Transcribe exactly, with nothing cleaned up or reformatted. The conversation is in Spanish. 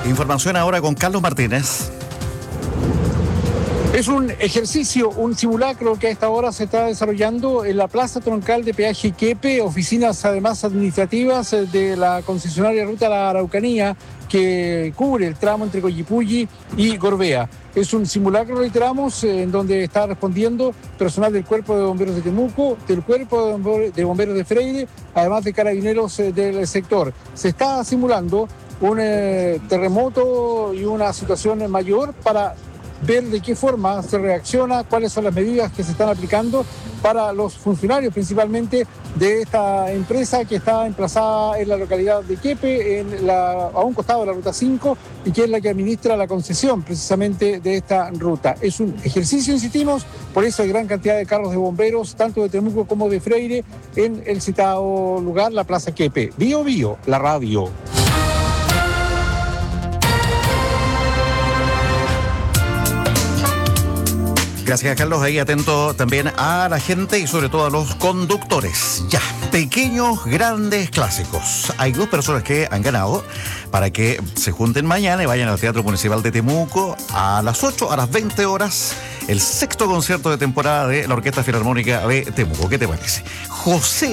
Información ahora con Carlos Martínez. Es un ejercicio, un simulacro que a esta hora se está desarrollando en la plaza troncal de peaje Quepe, oficinas además administrativas de la concesionaria Ruta La Araucanía, que cubre el tramo entre Coyipulli y Gorbea. Es un simulacro, reiteramos, en donde está respondiendo personal del Cuerpo de Bomberos de Temuco, del Cuerpo de Bomberos de Freire, además de carabineros del sector. Se está simulando un eh, terremoto y una situación mayor para ver de qué forma se reacciona, cuáles son las medidas que se están aplicando para los funcionarios principalmente de esta empresa que está emplazada en la localidad de Quepe, en la, a un costado de la ruta cinco, y que es la que administra la concesión precisamente de esta ruta. Es un ejercicio, insistimos, por eso hay gran cantidad de carros de bomberos, tanto de Temuco como de Freire, en el citado lugar, la Plaza Quepe. Bio Bio, la radio. Gracias, Carlos. Ahí atento también a la gente y sobre todo a los conductores. Ya, pequeños, grandes clásicos. Hay dos personas que han ganado para que se junten mañana y vayan al Teatro Municipal de Temuco a las ocho, a las veinte horas, el sexto concierto de temporada de la Orquesta Filarmónica de Temuco. ¿Qué te parece? José